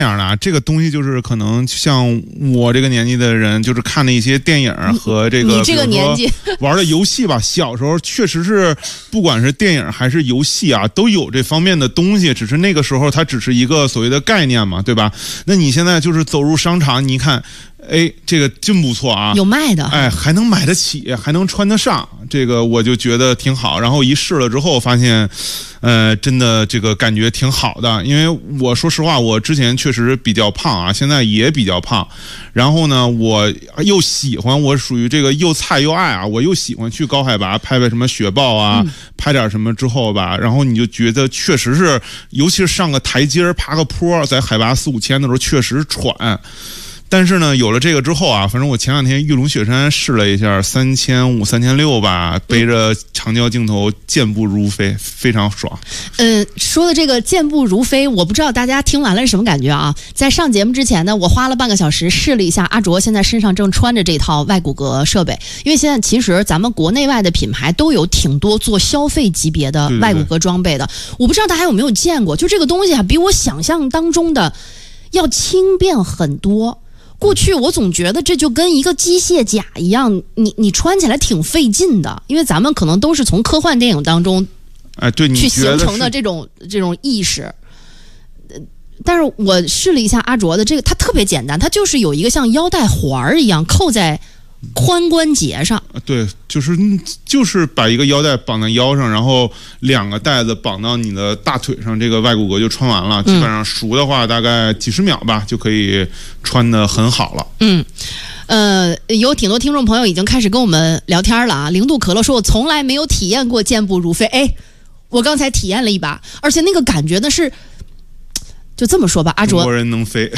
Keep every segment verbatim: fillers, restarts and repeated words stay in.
这样的啊，这个东西就是可能像我这个年纪的人，就是看的一些电影和这个你这个年纪玩的游戏吧。小时候确实是，不管是电影还是游戏啊，都有这方面的东西。只是那个时候它只是一个所谓的概念嘛，对吧？那你现在就是走入商场，你一看，哎，这个真不错啊， 有卖的， 哎，还能买得起，还能穿得上，这个我就觉得挺好。然后一试了之后，发现，呃，真的这个感觉挺好的。因为我说实话，我之前确实比较胖啊，现在也比较胖。然后呢，我又喜欢，我属于这个又菜又爱啊，我又喜欢去高海拔拍拍什么雪豹啊，嗯、拍点什么之后吧，然后你就觉得确实是，尤其是上个台阶爬个坡，在海拔四五千的时候，确实喘。但是呢，有了这个之后啊，反正我前两天玉龙雪山试了一下，三千五、三千六吧，背着长焦镜头健步如飞，非常爽。 嗯，说的这个健步如飞，我不知道大家听完了是什么感觉啊？在上节目之前呢，我花了半个小时试了一下阿卓现在身上正穿着这套外骨骼设备，因为现在其实咱们国内外的品牌都有挺多做消费级别的外骨骼装备的，对对对，我不知道大家有没有见过，就这个东西啊，比我想象当中的要轻便很多。过去我总觉得这就跟一个机械甲一样，你你穿起来挺费劲的，因为咱们可能都是从科幻电影当中， 哎，对， 去形成的这种这种意识。但是我试了一下阿卓的这个，它特别简单，它就是有一个像腰带环一样扣在髋关节上。 对，就是就是把一个腰带绑在腰上，然后两个带子绑到你的大腿上，这个外骨骼就穿完了。基本上熟的话，大概几十秒吧，就可以穿得很好了。 嗯。呃，有挺多听众朋友已经开始跟我们聊天了啊。零度可乐说，我从来没有体验过健步如飞。哎，我刚才体验了一把，而且那个感觉呢是，就这么说吧，阿卓， 中国人能飞，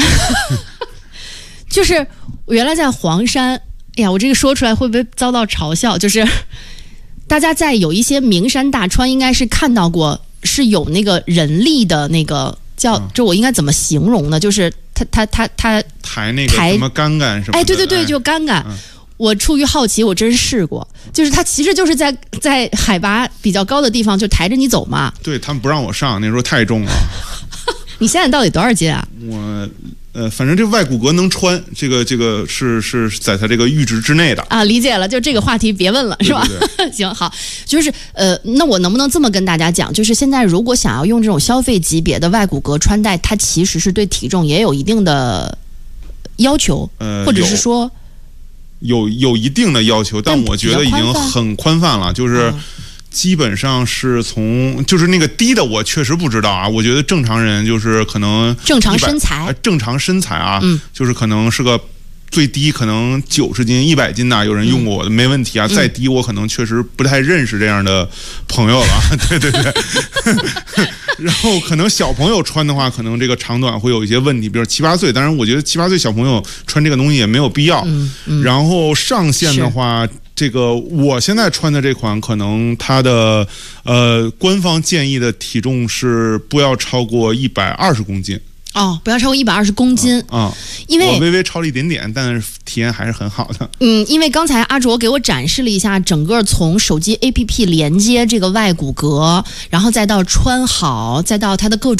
就是我原来在黄山。哎呀，我这个说出来会不会遭到嘲笑？就是大家在有一些名山大川，应该是看到过，是有那个人力的那个叫，嗯、这我应该怎么形容呢？就是他他他他抬那个什么杆杆什么的。 哎，对对对，就杆杆。嗯、我出于好奇，我真试过，就是他其实就是在在海拔比较高的地方就抬着你走嘛。 对，他们不让我上，那时候太重了。 你现在到底多少斤啊？ 我。呃，反正这外骨骼能穿，这个这个是是在它这个阈值之内的啊，理解了。就这个话题别问了，是吧？ 对对对行，好，就是呃，那我能不能这么跟大家讲？就是现在如果想要用这种消费级别的外骨骼穿戴，它其实是对体重也有一定的要求，呃，或者是说有有一定的要求，但我觉得已经很宽泛了，就是。嗯基本上是从就是那个低的，我确实不知道啊。我觉得正常人就是可能正常身材， 呃、正常身材啊， 嗯， 就是可能是个最低可能九十斤、一百斤呐，有人用过我的、嗯、没问题啊。再低我可能确实不太认识这样的朋友了，对对对。然后可能小朋友穿的话，可能这个长短会有一些问题，比如七八岁。当然，我觉得七八岁小朋友穿这个东西也没有必要。 嗯嗯、 然后上限的话。这个我现在穿的这款，可能它的呃官方建议的体重是不要超过一百二十公斤。 哦，不要超过一百二十公斤啊、嗯， 因为我微微超了一点点，但是体验还是很好的。 嗯，因为刚才阿卓给我展示了一下整个从手机 A P P 连接这个外骨骼，然后再到穿好，再到它的各种。